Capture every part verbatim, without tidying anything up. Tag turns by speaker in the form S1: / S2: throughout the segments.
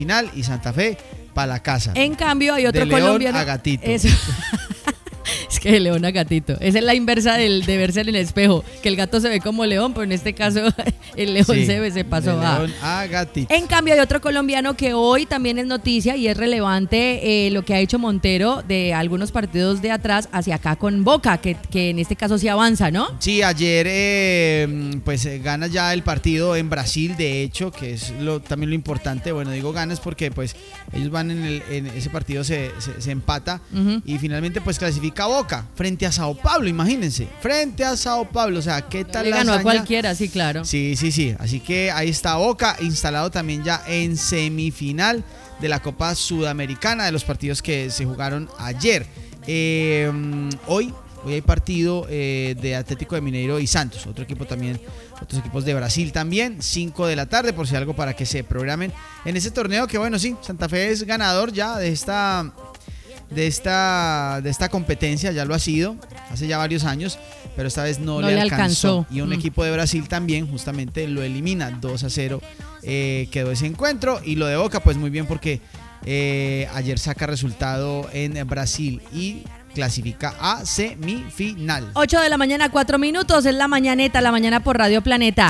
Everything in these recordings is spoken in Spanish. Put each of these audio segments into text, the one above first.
S1: final y Santa Fe para la casa.
S2: En cambio hay otro
S1: de león
S2: colombiano.
S1: a gatito.
S2: Eso. Es que de león a gatito. Esa es la inversa del, de verse en el espejo. Que el gato se ve como león, pero en este caso el león
S1: Sí,
S2: se, ve, se pasó
S1: de
S2: a...
S1: león a gatito.
S2: En cambio hay otro colombiano que hoy también es noticia y es relevante eh, lo que ha hecho Montero de algunos partidos de atrás hacia acá con Boca, que, que en este caso sí avanza, ¿no?
S1: Sí, ayer eh, pues eh, gana ya el partido en Brasil, de hecho, que es lo, también lo importante. Bueno, digo ganas porque pues ellos van en, el, en ese partido, se, se, se empata uh-huh. y finalmente pues clasifica a Boca frente a Sao Paulo, imagínense, frente a Sao Paulo, o sea, ¿qué tal
S2: le
S1: la
S2: ganó
S1: hazaña?
S2: A cualquiera, sí, claro.
S1: Sí, sí, sí, así que ahí está Boca, instalado también ya en semifinal de la Copa Sudamericana, de los partidos que se jugaron ayer. Eh, hoy, hoy hay partido eh, de Atlético de Mineiro y Santos, otro equipo también, otros equipos de Brasil también, cinco de la tarde, por si algo para que se programen en ese torneo, que bueno, sí, Santa Fe es ganador ya de esta... De esta, de esta competencia, ya lo ha sido hace ya varios años, pero esta vez no,
S2: no
S1: le,
S2: le
S1: alcanzó.
S2: alcanzó.
S1: Y un
S2: mm.
S1: equipo de Brasil también justamente lo elimina dos a cero, eh, quedó ese encuentro. Y lo de Boca pues muy bien porque eh, ayer saca resultado en Brasil y clasifica a semifinal.
S2: ocho de la mañana, cuatro minutos, es la mañaneta, la mañana por Radio Planeta.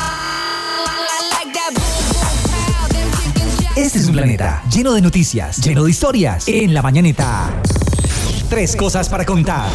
S3: Este es un planeta lleno de noticias, lleno de historias. En la mañaneta, tres cosas para contar.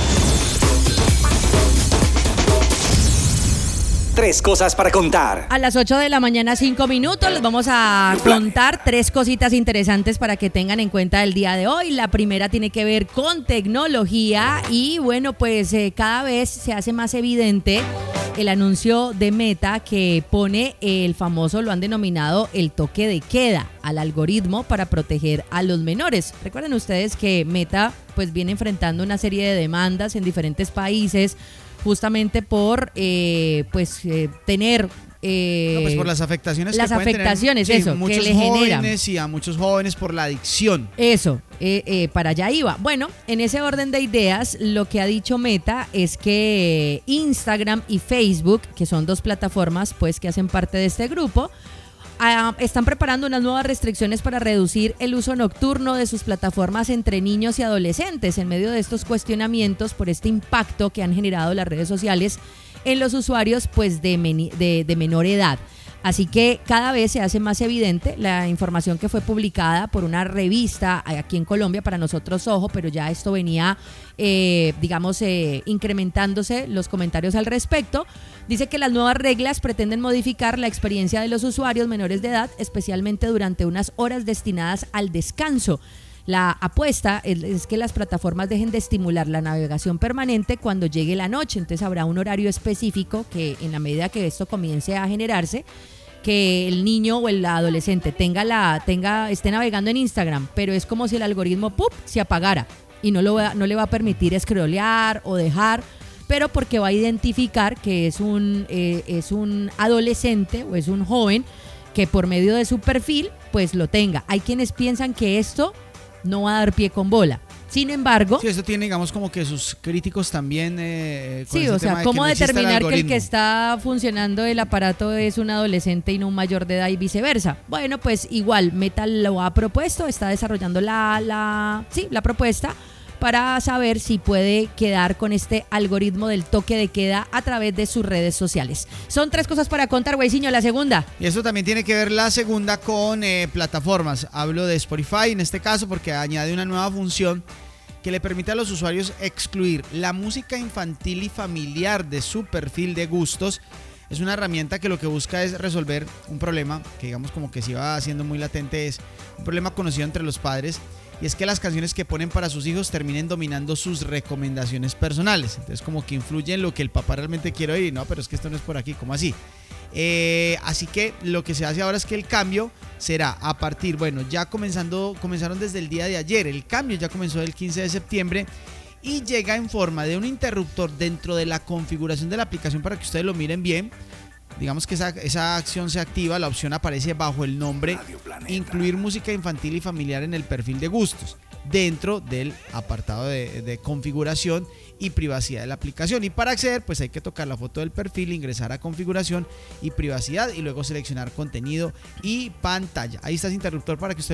S3: Tres cosas para contar.
S2: A las ocho de la mañana, cinco minutos, les vamos a contar tres cositas interesantes para que tengan en cuenta el día de hoy. La primera tiene que ver con tecnología y bueno, pues eh, cada vez se hace más evidente el anuncio de Meta que pone el famoso, lo han denominado el toque de queda al algoritmo para proteger a los menores. Recuerden ustedes que Meta pues viene enfrentando una serie de demandas en diferentes países justamente por eh, pues eh, tener eh,
S1: no, pues por las afectaciones
S2: las
S1: que pueden
S2: afectaciones
S1: tener, sí,
S2: eso
S1: muchos
S2: que le generan
S1: jóvenes y a muchos jóvenes por la adicción.
S2: Eso, eh, eh, para allá iba. Bueno, en ese orden de ideas, lo que ha dicho Meta es que Instagram y Facebook, que son dos plataformas pues que hacen parte de este grupo, Uh, están preparando unas nuevas restricciones para reducir el uso nocturno de sus plataformas entre niños y adolescentes en medio de estos cuestionamientos por este impacto que han generado las redes sociales en los usuarios pues de, meni- de, de menor edad. Así que cada vez se hace más evidente la información que fue publicada por una revista aquí en Colombia, para nosotros Ojo, pero ya esto venía, eh, digamos, eh, incrementándose los comentarios al respecto. Dice que las nuevas reglas pretenden modificar la experiencia de los usuarios menores de edad, especialmente durante unas horas destinadas al descanso. La apuesta es, es que las plataformas dejen de estimular la navegación permanente cuando llegue la noche. Entonces habrá un horario específico que en la medida que esto comience a generarse, que el niño o el adolescente tenga la, tenga, esté navegando en Instagram, pero es como si el algoritmo ¡pup! Se apagara y no, lo va, no le va a permitir scrollear o dejar, pero porque va a identificar que es un, eh, es un adolescente o es un joven que por medio de su perfil pues lo tenga. Hay quienes piensan que esto no va a dar pie con bola. Sin embargo...
S1: Sí, esto tiene, digamos, como que sus críticos también... Eh, con
S2: sí, o sea,
S1: de
S2: ¿cómo
S1: que no
S2: determinar
S1: el
S2: que el que está funcionando el aparato es un adolescente y no un mayor de edad y viceversa? Bueno, pues igual, Meta lo ha propuesto, está desarrollando la, la, sí, la propuesta para saber si puede quedar con este algoritmo del toque de queda a través de sus redes sociales. Son tres cosas para contar, Güeyciño, la segunda.
S1: Y eso también tiene que ver la segunda con eh, plataformas. Hablo de Spotify en este caso porque añade una nueva función que le permite a los usuarios excluir la música infantil y familiar de su perfil de gustos. Es una herramienta que lo que busca es resolver un problema que digamos como que se iba haciendo muy latente, es un problema conocido entre los padres, y es que las canciones que ponen para sus hijos terminen dominando sus recomendaciones personales. Entonces como que influye en lo que el papá realmente quiere oír. No, pero es que esto no es por aquí, ¿cómo así? Eh, así que lo que se hace ahora es que el cambio será a partir, bueno, ya comenzando, comenzaron desde el día de ayer, el cambio ya comenzó el quince de septiembre y llega en forma de un interruptor dentro de la configuración de la aplicación para que ustedes lo miren bien. Digamos que esa, esa acción se activa, la opción aparece bajo el nombre incluir música infantil y familiar en el perfil de gustos. dentro del apartado de, de configuración y privacidad de la aplicación. Y para acceder, pues hay que tocar la foto del perfil, ingresar a configuración y privacidad y luego seleccionar contenido y pantalla. Ahí está ese interruptor para que usted